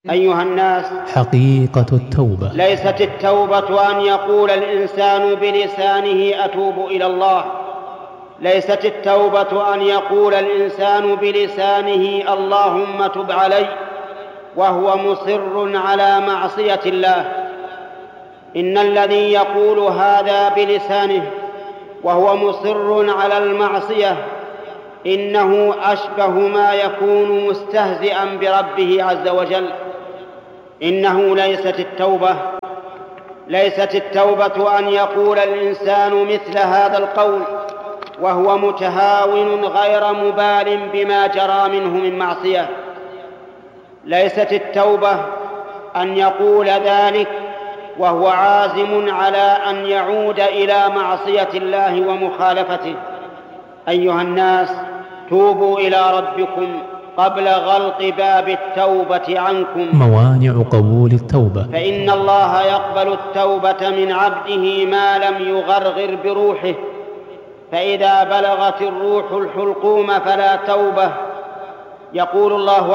أيها الناس، حقيقة التوبة. ليست التوبة أن يقول الإنسان بلسانه أتوب إلى الله، ليست التوبة أن يقول الإنسان بلسانه اللهم تب علي وهو مصر على معصية الله. إن الذي يقول هذا بلسانه وهو مصر على المعصية إنه أشبه ما يكون مستهزئا بربه عز وجل. إنه ليست التوبة أن يقول الإنسان مثل هذا القول وهو متهاون غير مبال بما جرى منه من معصية. ليست التوبة أن يقول ذلك وهو عازم على أن يعود إلى معصية الله ومخالفته. أيها الناس، توبوا إلى ربكم قبل غلق باب التوبة عنكم. موانع قبول التوبة. فإن الله يقبل التوبة من عبده ما لم يغرغر بروحه، فإذا بلغت الروح الحلقوم فلا توبة. يقول الله